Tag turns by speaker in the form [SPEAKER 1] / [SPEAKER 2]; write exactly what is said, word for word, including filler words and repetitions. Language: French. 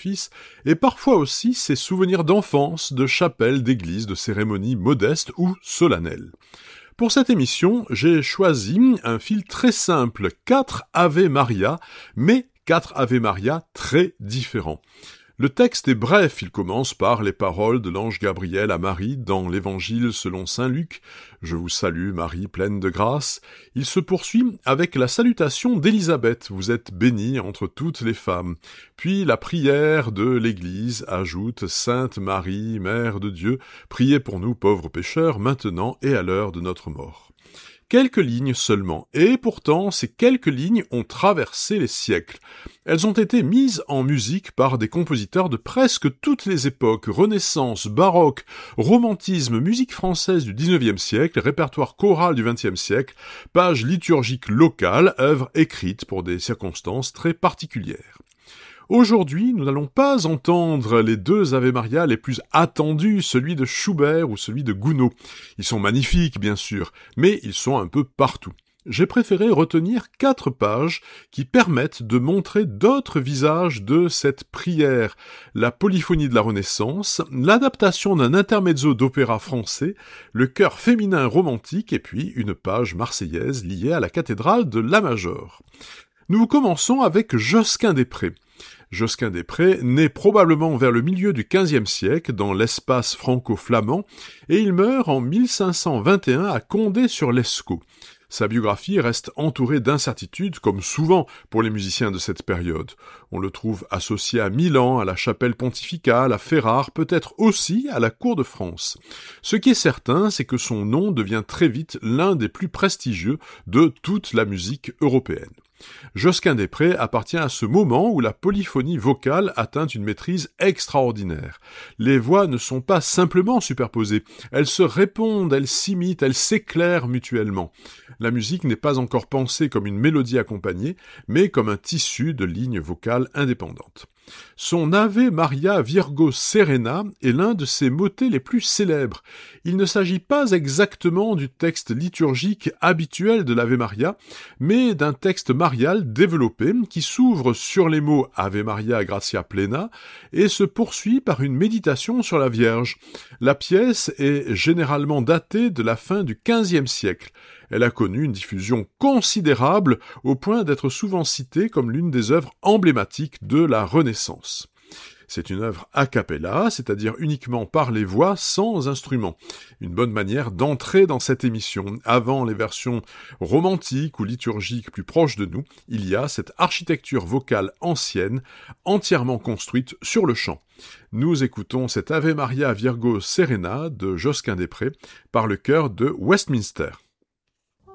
[SPEAKER 1] office, et parfois aussi ses souvenirs d'enfance, de chapelles, d'églises, de cérémonies modestes ou solennelles. Pour cette émission, j'ai choisi un fil très simple, quatre Ave Maria, mais quatre Ave Maria très différents. Le texte est bref, il commence par les paroles de l'ange Gabriel à Marie dans l'Évangile selon saint Luc. « Je vous salue Marie, pleine de grâce ». Il se poursuit avec la salutation d'Élisabeth, « Vous êtes bénie entre toutes les femmes ». Puis la prière de l'Église ajoute « Sainte Marie, Mère de Dieu, priez pour nous pauvres pécheurs, maintenant et à l'heure de notre mort ». Quelques lignes seulement, et pourtant ces quelques lignes ont traversé les siècles. Elles ont été mises en musique par des compositeurs de presque toutes les époques, Renaissance, baroque, romantisme, musique française du dix-neuvième siècle, répertoire choral du vingtième siècle, pages liturgiques locales, œuvres écrites pour des circonstances très particulières. Aujourd'hui, nous n'allons pas entendre les deux Ave Maria les plus attendus, celui de Schubert ou celui de Gounod. Ils sont magnifiques, bien sûr, mais ils sont un peu partout. J'ai préféré retenir quatre pages qui permettent de montrer d'autres visages de cette prière. La polyphonie de la Renaissance, l'adaptation d'un intermezzo d'opéra français, le chœur féminin romantique et puis une page marseillaise liée à la cathédrale de La Major. Nous commençons avec Josquin-des-Prés. Josquin-des-Prés naît probablement vers le milieu du quinzième siècle dans l'espace franco-flamand et il meurt en mille cinq cent vingt et un à Condé-sur-Lescaut. Sa biographie reste entourée d'incertitudes, comme souvent pour les musiciens de cette période. On le trouve associé à Milan, à la chapelle pontificale, à Ferrare, peut-être aussi à la cour de France. Ce qui est certain, c'est que son nom devient très vite l'un des plus prestigieux de toute la musique européenne. Josquin-des-Prés appartient à ce moment où la polyphonie vocale atteint une maîtrise extraordinaire. Les voix ne sont pas simplement superposées, elles se répondent, elles s'imitent, elles s'éclairent mutuellement. La musique n'est pas encore pensée comme une mélodie accompagnée, mais comme un tissu de lignes vocales indépendantes. Son Ave Maria Virgo Serena est l'un de ses motets les plus célèbres. Il ne s'agit pas exactement du texte liturgique habituel de l'Ave Maria, mais d'un texte marial développé qui s'ouvre sur les mots Ave Maria Gratia Plena et se poursuit par une méditation sur la Vierge. La pièce est généralement datée de la fin du quinzième siècle. Elle a connu une diffusion considérable au point d'être souvent citée comme l'une des œuvres emblématiques de la Renaissance. C'est une œuvre a cappella, c'est-à-dire uniquement par les voix sans instrument. Une bonne manière d'entrer dans cette émission. Avant les versions romantiques ou liturgiques plus proches de nous, il y a cette architecture vocale ancienne, entièrement construite sur le chant. Nous écoutons cette Ave Maria Virgo Serena de Josquin-des-Prés par le chœur de Westminster.